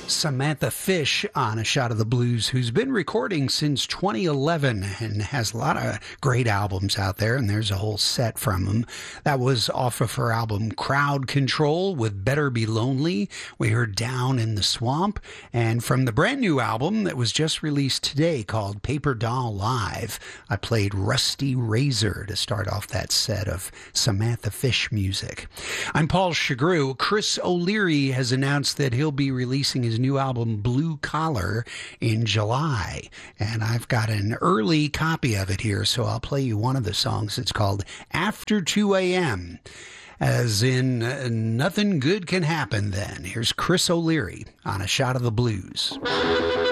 Samantha Fish on A Shot of the Blues, who's been recording since 2011 and has a lot of great albums out there, and there's a whole set from them. That was off of her album Crowd Control with Better Be Lonely. We heard Down in the Swamp, and from the brand new album that was just released today called Paper Doll Live, I played Rusty Razor to start off that set of Samantha Fish music. I'm Paul Chagru. Chris O'Leary has announced that he'll be releasing his new album Blue Collar in July, and I've got an early copy of it here, so I'll play you one of the songs. It's called After 2 a.m., as in nothing good can happen then. Here's Chris O'Leary on A Shot of the Blues.